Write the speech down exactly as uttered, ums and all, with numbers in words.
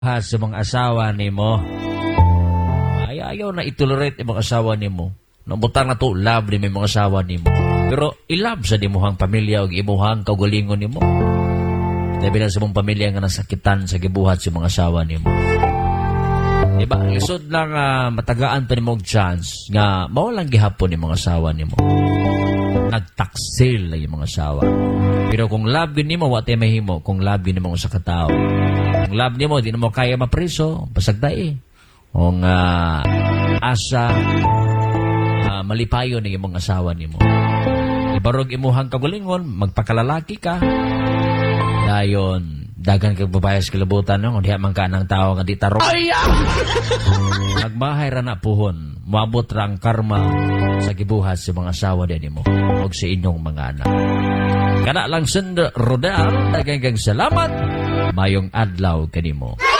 ha sa mga asawa nimo. Ay ayaw na itolerate imong asawa nimo. Nambutang na to love ni mga asawa nimo. Pero i-love sa nimuhang pamilya ug imuhang kaugalingon nimo. Labi na sa mong pamilya nga nasakitan sa gibuhat sa mga asawa nimo. Diba? Lisod lang uh, matagaan pa nimo og chance nga mawalang gihapon ni mga asawa nimo. Nagtaksil lang yung mga asawa. Pero kung love yun nimo, wate mahimo. Kung love yun nimo sa katao. Kung love nimo, di na mo kaya mapriso. Pasagdai. Kung uh, asa, uh, malipayo na yung mga asawa nimo. Ibarog imuhang kagulingon, magpakalalaki ka. Dayon, dagan kag babayas kilabutan no, kung diha man ka ng tao nga di tarong. Magmahay ra na puhon. Moabot ra ang karma sa gibuhat sa mga asawa din mo o sa inyong mga anak. Kana lang send Rodel, daghang salamat. Mayong adlaw kanimo.